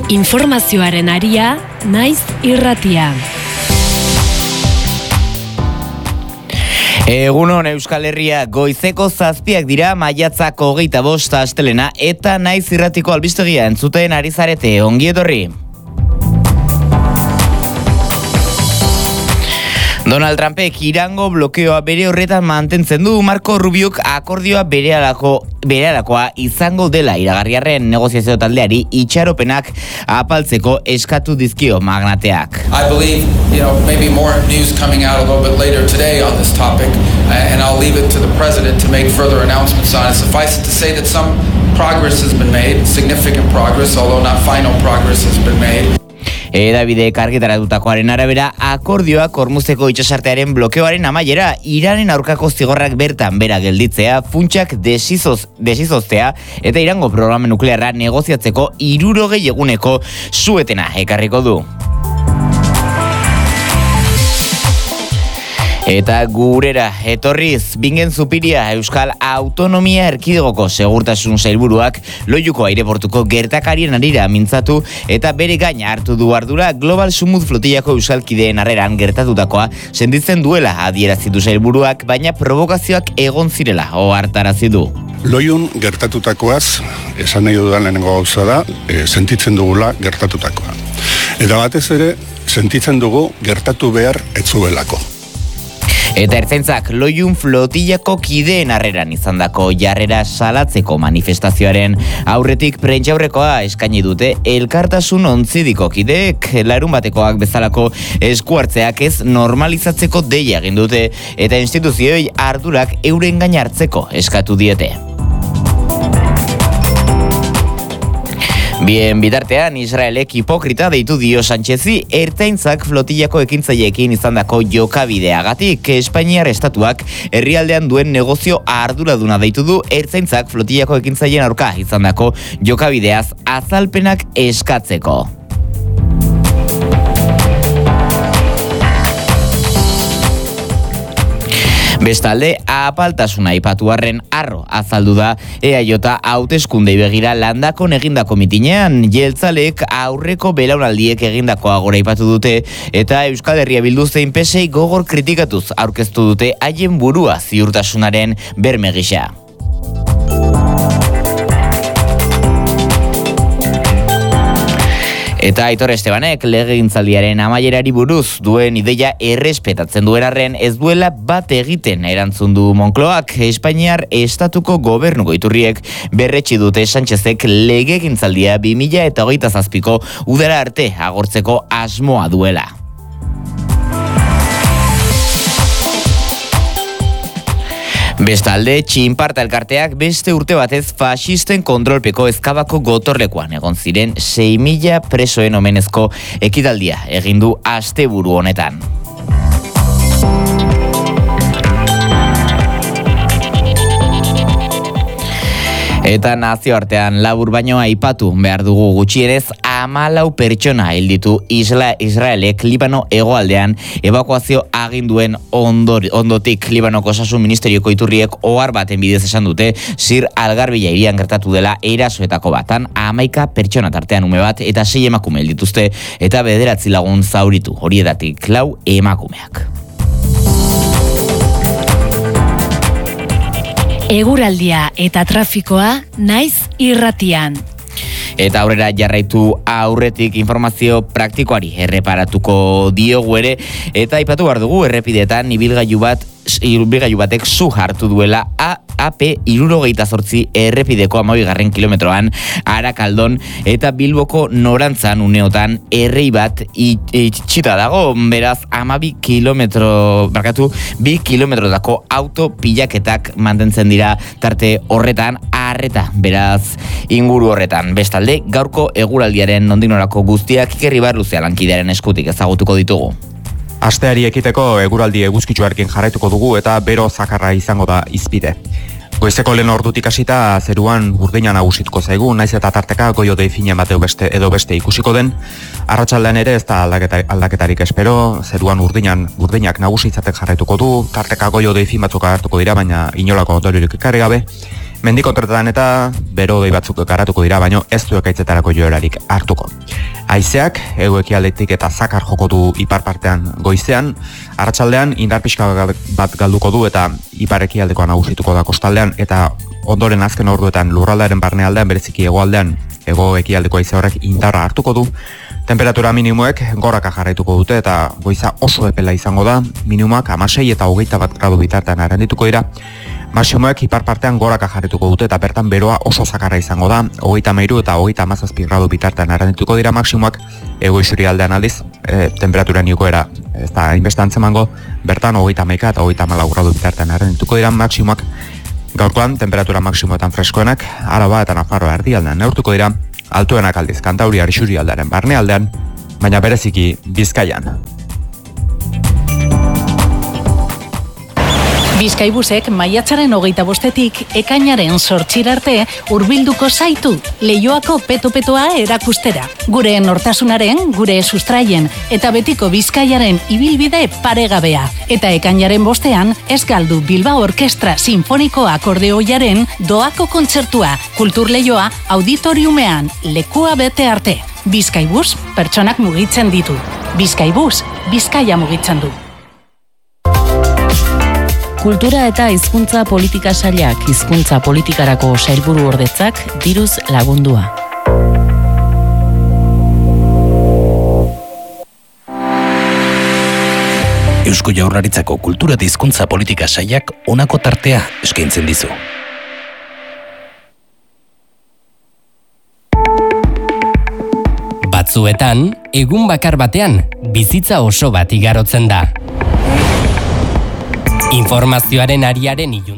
Informazioaren aria, naiz irratia. Egunon Euskal Herria, goizeko 7 dira, maiatzak 25 astelena eta naiz irratiko albistegia entzuten ari zarete, ongi etorri. Donald Trumpek Irango blokeoa bere horretan mantentzen du. Marco Rubiok akordioa berehalakoa izango dela iragarriaren negoziazio taldeari itxaropenak apaltzeko eskatu dizkio magnateak. I believe, maybe more news coming out a little bit later today on this topic, and I'll leave it to the president to make further announcements on it. Suffice it to say that some progress has been made, significant progress, although not final progress has been made. Edabidek argitaratutakoaren arabera, akordioak Hormuzeko itsasartearen blokeoaren amaiera, Iranen aurkako zigorrak bertan bera gelditzea, funtsak desizoztea eta Irango programa nuklearra negoziatzeko 60 eguneko suetena ekarriko du. Eta gurera etorriz, Bingen Zupiria Euskal Autonomia Erkidegoko Segurtasun Sailburuak Loiuko aireportuko gertakarien arira mintzatu eta bere gain hartu du ardura Global Sumut flotillako euskalkideen harreran gertatutakoa sentitzen duela adierazitu sailburuak, baina provokazioak egon zirela ohartarazi du. Loiun gertatutakoaz, esan nahi dudan lehenengo gauza da, sentitzen dugula gertatutakoa. Eta batez ere, sentitzen dugu gertatu behar ez zuelako. Eta ertzaintzak Loiun flotillako kideen harreran izandako jarrera salatzeko manifestazioaren aurretik prentsaurrekoa eskaini dute elkartasun ontzidiko kideek larun batekoak bezalako eskuartzeak ez normalizatzeko deia egin dute eta instituzioi ardurak euren gain hartzeko eskatu diete. Bien bitartean, Israelek hipokrita deitu dio Sánchezi ertzaintzak flotillako ekintzaileekin izandako jokabideagatik. Espainiar estatuak herrialdean duen negozio arduraduna deitu du ertzaintzak flotillako ekintzaileen aurka izandako jokabideaz azalpenak eskatzeko. Bestalde, apaltasuna aipatu arren harro azaldu da EAJ hauteskundei begira Landakon egindako mitinean. Jeltzalek aurreko belaunaldiek egindakoa gora aipatu dute eta Euskal Herria Bildu zein PSei gogor kritikatuz aurkeztu dute haien burua ziurtasunaren berme gisa. Eta Aitor Estebanek legegintzaldiaren amaierari buruz duen ideia errespetatzen duen arren ez duela bat egiten erantzun du Moncloak. Espainiar estatuko gobernuko iturriek berretsi dute Sánchezek legegintzaldia 2027ko udara arte agortzeko asmoa duela. Bestalde, Txinparta elkarteak beste urte batez faxisten kontrolpeko Ezkabako gotorlekuan egon ziren 6.000 presoen omenezko ekitaldia egin du asteburu honetan. Eta nazioartean labur baino aipatu behar dugu gutxienez 14 pertsona hil ditu Israelek Libano hegoaldean ebakuazio aginduen ondotik. Libanoko osasun ministerioko iturriek ohar baten bidez esan dute Sir Algarbila hirian gertatu dela erasoetako batan 11 pertsona tartean ume bat eta 6 emakume hil dituzte eta 9 lagun zauritu, horietatik 4 emakumeak. Eguraldia eta trafikoa naiz irratian. Eta aurrera jarraitu aurretik informazio praktikoari erreparatuko diogu ere eta aipatu behar dugu errepidetan ibilgailu batek zu hartu duela AP 78 errepideko 12. kilometroan Arakaldon eta Bilboko norantzan uneotan errei bat itxita dago, beraz 2 kilometrotako auto pilaketak mantentzen dira tarte horretan arreta, beraz inguru horretan. Bestalde, gaurko eguraldiaren nondik norako guztiak Iker Ibarluzea lankidearen eskutik ezagutuko ditugu. Asteari ekiteko eguraldi eguzkitsuarekin jarraituko dugu eta bero zakarra izango da izpide. Goizeko lehen ordutik hasita zeruan urdina nagusituko zaigu, naiz eta tarteka goio-dei fina bat edo beste ikusiko den. Arratsaldean ere ez da aldaketarik espero, zeruan urdinak nagusi izaten jarraituko du, tarteka goio-dei fin batzuk agertuko dira, baina inolako ondoriorik ekarri gabe. Mendikontretan eta bero doi batzuk garatuko dira, baino ez du ekaitzetarako joerarik hartuko. Haizeak, hego-ekialdetik eta zakar joko du ipar partean goizean, arratsaldean indar pixka bat galduko du eta ipar-ekialdekoa nagusituko da kostaldean, eta ondoren azken orduetan lurraldearen barnealdean, bereziki hegoaldean, hego-ekialdeko haize horrek indarra hartuko du. Temperatura minimoek goraka jarraituko dute eta goiza oso epela izango da, minimoak 16 eta 21 gradu bitartean arendituko dira. Maximoek ipar partean goraka jarrituko dute eta bertan beroa oso zakarra izango da, 33 eta 37 gradu bitartean arendituko dira maximoak, ego isurialdean aldiz, temperaturan igoera ez da hainbeste antzemango, bertan 31 eta 34 gradu bitartean arendituko dira maximoak. Gaurkoan, temperatura maximoetan freskoenak, Araba eta Nafarroa erdialdean neurtuko dira, altuenak aldiz Kantauriar isurialdearen barnealdean, baina bereziki Bizkaian. Bizkaibusek maiatzaren 25-etik ekainaren 8 arte hurbilduko zaitu Leioako peto-petoa erakustera. Gure nortasunaren, gure sustraien eta betiko Bizkaiaren ibilbide paregabea. Eta ekainaren 5ean ez galdu Bilbao Orkestra Sinfoniko Akordeoiaren doako kontzertua, Kultur Leioa auditoriumean lekua bete arte. Bizkaibus pertsonak mugitzen ditu. Bizkaibus, Bizkaia mugitzen du. Kultura eta hizkuntza politika sailak hizkuntza politikarako sailburu ordetzak diruz lagundua. Eusko Jaurlaritzako kultura eta hizkuntza politika sailak honako tartea eskaintzen dizu. Batzuetan, egun bakar batean, bizitza oso bat igarotzen da. Informazioaren ariaren ilun.